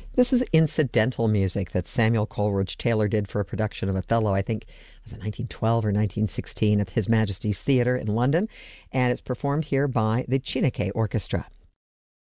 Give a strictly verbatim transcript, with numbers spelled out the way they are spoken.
This is incidental music that Samuel Coleridge Taylor did for a production of Othello, I think, was it nineteen twelve or nineteen sixteen, at His Majesty's Theatre in London, and it's performed here by the Chineke Orchestra.